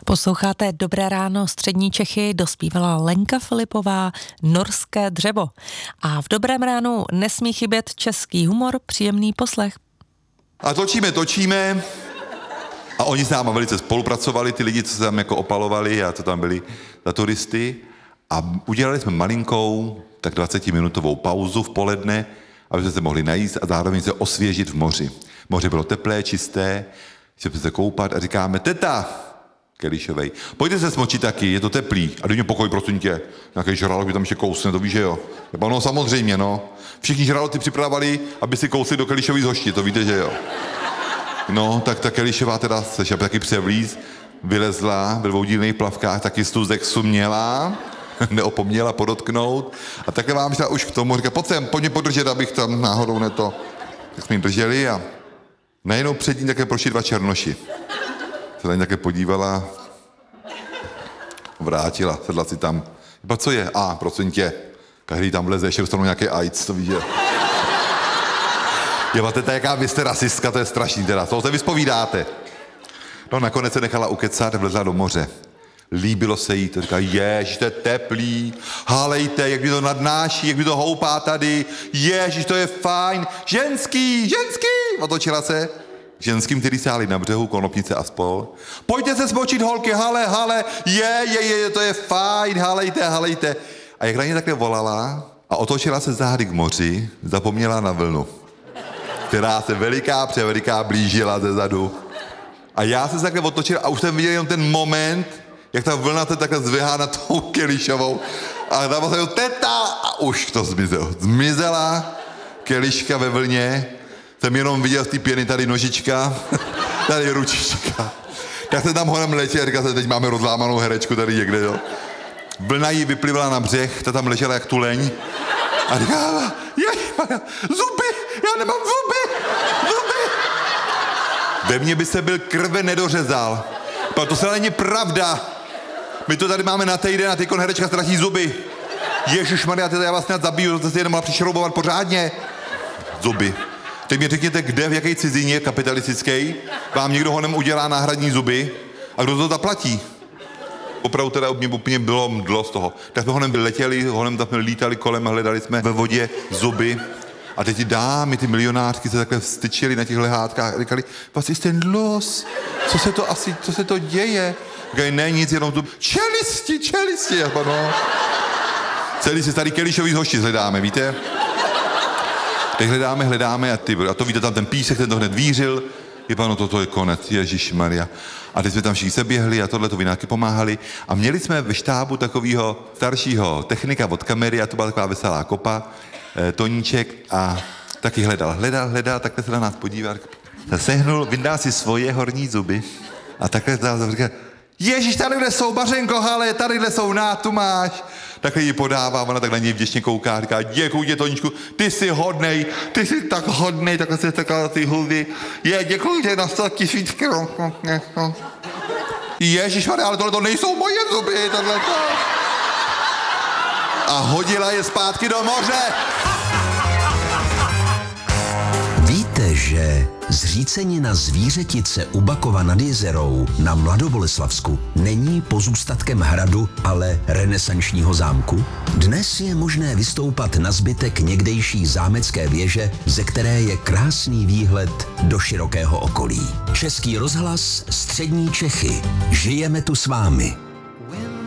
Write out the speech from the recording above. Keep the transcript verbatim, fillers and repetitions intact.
Posloucháte Dobré ráno střední Čechy, dospívala Lenka Filipová, Norské dřevo. A v Dobrém ránu nesmí chybět český humor, příjemný poslech. A točíme, točíme. A oni s náma velice spolupracovali, ty lidi, co se tam jako opalovali a co tam byli za turisty. A udělali jsme malinkou, tak dvacetiminutovou pauzu v poledne, aby jsme se mohli najíst a zároveň se osvěžit v moři. Moře bylo teplé, čisté, jsme se koupat a říkáme, teta, Kelišovej, pojďte se smočit taky, je to teplý. A dej mě pokoj, prosím tě, nějaký žralok by tam ještě kousne, to víš, že jo? No samozřejmě, no. Všichni žraloci připravovali, aby si kousli do Kelišový z hošti, to víte, že jo? No, tak ta Kelišová teda se šap taky převlíz, vylezla ve dvoudílných plavkách, taky stůzek suměla, neopomněla podotknout. A takhle vám šla už k tomu, říká, pojď sem, pojď mě podržet, abych tam náhodou neto. Tak jsme jim drželi a najednou před ní také prošli dva černoši. Se na ní také podívala, vrátila, sedla si tam. Chyba co je? A, prosím tě, každý tam vleze, ještě dostanou nějaký AIDS, to víš, že? Jeba, teta, jaká vy jste rasistka, to je strašný teda, co se vyspovídáte? No nakonec se nechala ukecat, vlezla do moře. Líbilo se jí, to říká, ježiš, to je teplý, halejte, jak mi to nadnáší, jak mi to houpá tady, ježiš, to je fajn, ženský, ženský, otočila se. Ženským, který stáli na břehu, Konopnice a spol. Pojďte se smočit, holky, hale, hale, je, je, je, to je fajn, halejte, halejte. A jak na ně takhle volala a otočila se zády k moři, zapomněla na vlnu, která se veliká, převeliká blížila ze zadu. A já se takhle otočil a už jsem viděl jenom ten moment, jak ta vlna se takhle zvyhá na tou Kelišovou. A dával jsem teta a už to zmizelo. Zmizela Keliška ve vlně. Jsem jenom viděl z té pěny tady nožička, tady ručička. Tak jsem tam honem letěl, říkal jsem, teď máme rozlámanou herečku tady někde, jo. Vlna jí vyplivala na břeh, ta tam ležela jak tuleň. A říkala, ježišmarja, zuby, já nemám zuby, zuby. Ve mně by se byl krve nedořezal. To se není pravda. My to tady máme na týden a teďkon herečka ztratí zuby. Ježišmarja, já vás snad zabiju, to jste si jenom mohla přišroubovat pořádně. Zuby. Teď mi řekněte, kde, v jaké cizině kapitalistické vám někdo honem udělá náhradní zuby a kdo to zaplatí. Opravdu teda mě úplně bylo mdlo z toho. Tak jsme honem letěli, honem tam jsme lítali kolem, hledali jsme ve vodě zuby a teď ty dámy, ty milionářky se takhle vstyčily na těch lehátkách a říkali, vás jste ten los, co se to asi, co se to děje? Říkali, ne, nic, jenom tu čelisti, čelisti. A no. Celý si tady Kelišový z hošti hledáme, víte? Teď hledáme, hledáme a, ty, a to víte, tam ten písek, ten to hned vířil. Je pano, toto je konec, ježišmarja. A teď jsme tam všichni se běhli a tohle to vináky pomáhali. A měli jsme ve štábu takového staršího technika od kamery a to byla taková veselá kopa, e, Toníček a taky hledal, hledal, hledal, takhle se na nás podíval. Sehnul, vyndá si svoje horní zuby a takhle se říká, ježiš, tadyhle jsou, Bařenko, hale, tadyhle jsou, na, tu máš. Takhle ji podává, ona tak na něj vděčně kouká, říká, děkuji tě, Toníčku, ty jsi hodnej, ty jsi tak hodnej, takhle se takhle ty huby. Je, děkuji tě na sto tisíc kilo. Ježišmarja, ale tohle to nejsou moje zuby, tohleto. A hodila je zpátky do moře. Víte, že zřícenina Zvířetice u Bakova nad Jizerou na Mladoboleslavsku není pozůstatkem hradu, ale renesančního zámku? Dnes je možné vystoupat na zbytek někdejší zámecké věže, ze které je krásný výhled do širokého okolí. Český rozhlas, střední Čechy. Žijeme tu s vámi.